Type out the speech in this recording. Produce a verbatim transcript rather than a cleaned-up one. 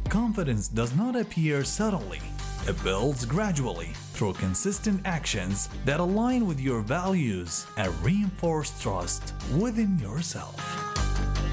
Confidence does not appear suddenly. It builds gradually through consistent actions that align with your values and reinforce trust within yourself.